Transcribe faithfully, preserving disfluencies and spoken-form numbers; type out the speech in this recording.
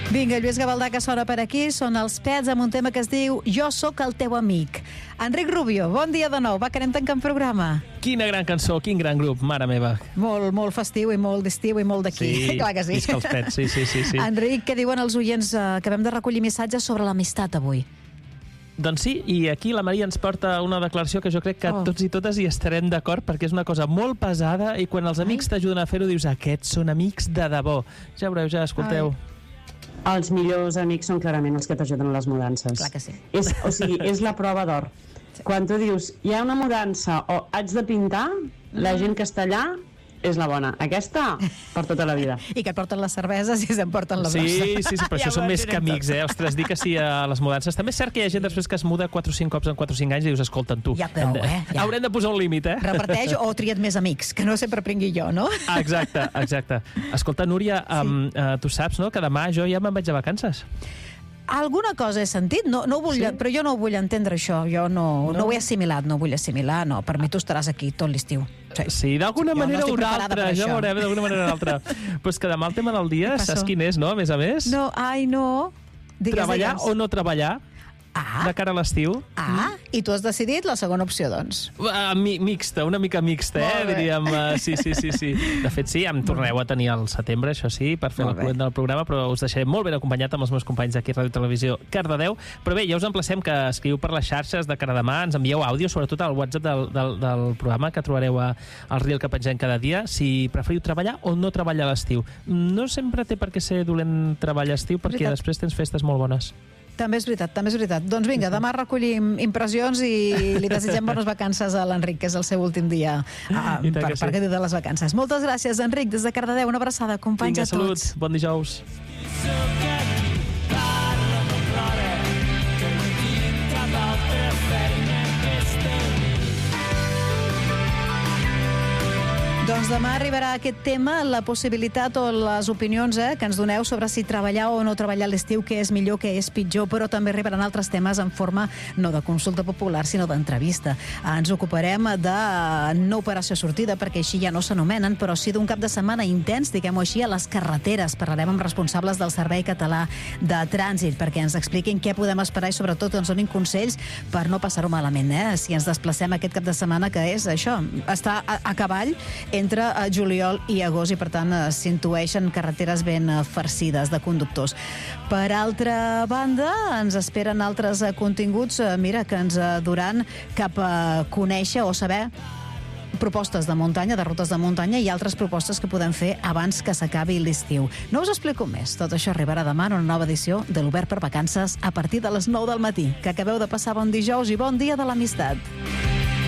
Vinga, Lluís Gavaldà, que sona per aquí. Són els Pets amb un tema que es diu Jo sóc el teu amic. Enric Rubio, bon dia de nou. Va, que anem tancant programa. Quina gran cançó, quin gran grup, mare meva. Molt, molt festiu i molt d'estiu i molt d'aquí. Sí, clar que sí. visca els Pets, sí, sí, sí, sí. Enric, què diuen els oients? Uh, acabem de recollir missatges sobre l'amistat avui. Doncs sí, i aquí la Maria ens porta una declaració que jo crec que Oh. tots i totes hi estarem d'acord, perquè és una cosa molt pesada i quan els amics t'ajuden a fer-ho dius aquests són amics de debò. Ja veureu, ja escolteu. Ai. Els millors amics són clarament els que t'ajuden a les mudances. Clar que sí. És, o sigui, és la prova d'or. Sí. Quan tu dius, hi ha una mudança o haig de pintar, la gent que està allà és la bona. Aquesta, per tota la vida. I que et porten les cerveses i s'emporten la brossa. Sí, sí, sí, però Ja això són ho més que entenem amics, tot. eh? Ostres, dir que sí a les mudances. També és cert que hi ha gent després que es muda quatre o cinc cops en quatre o cinc anys i dius, escolta'n tu. Ja prou, hem de- eh? Ja. Haurem de posar un límit, eh? Reparteix o tria't més amics, que no sempre pringui jo, no? Ah, exacte, exacte. Escolta, Núria, sí. um, uh, tu saps, no?, que demà jo ja me'n vaig de vacances. Alguna cosa he sentit, no, no ho vull, Sí? però jo no ho vull entendre, això. Jo no, no? No? no ho he assimilat, no ho vull assimilar, no. Per mi tu estaràs aquí tot l'estiu. Sí. Sí, d'alguna Jo no manera estic o una preparada altra, per ja això. veurem, d'alguna manera o una altra. Però és que demà el tema del dia, Què passa? saps quin és, no?, a més a més? No, ai, no. Digues, treballar digues. o no treballar Ah, de cara a l'estiu. ah, i tu has decidit la segona opció, doncs. Uh, mi, mixta, una mica mixta, eh? Molt bé. Diríem, uh, sí, sí, sí, sí. De fet, sí, em torneu a tenir al setembre, això sí, per fer Molt el bé. cluent del programa, però us deixaré molt ben acompanyat amb els meus companys d'aquí a Ràdio Televisió Cardedeu. Però bé, ja us emplacem que escriu per les xarxes de cara a demà, ens envieu àudio, sobretot al WhatsApp del, del, del programa que trobareu a, al reel que pengem cada dia, si preferiu treballar o no treballar a l'estiu. No sempre té per què ser dolent treballar a estiu, perquè Veritat. després tens festes molt bones. També és veritat, també és veritat. Doncs vinga, demà recollim impressions i li desitgem bones vacances a l'Enric, que és el seu últim dia uh, I tant per, que sí. per gaudir de les vacances. Moltes gràcies, Enric, des de Cardedeu. Una abraçada. Companys Vinga, a salut, tots. bon dijous. Doncs demà arribarà aquest tema, la possibilitat o les opinions eh, que ens doneu sobre si treballar o no treballar a l'estiu, què és millor, què és pitjor, però també arribaran altres temes en forma no de consulta popular, sinó d'entrevista. Ens ocuparem de no operació sortida, perquè així ja no s'anomenen, però sí d'un cap de setmana intens, diguem-ho així, a les carreteres. Parlarem amb responsables del Servei Català de Trànsit, perquè ens expliquin què podem esperar i sobretot ens donin consells per no passar-ho malament, eh? Si ens desplacem aquest cap de setmana, que és això, està a, a cavall entre eh, juliol i agost i per tant eh, s'intueixen carreteres ben eh, farcides de conductors. Per altra banda, ens esperen altres eh, continguts, eh, mira, que ens eh, duran cap a conèixer o saber propostes de muntanya, de rutes de muntanya i altres propostes que podem fer abans que s'acabi l'estiu. No us explico més. Tot això arribarà demà en una nova edició de l'Obert per Vacances a partir de les nou del matí. Que acabeu de passar bon dijous i bon dia de l'amistat.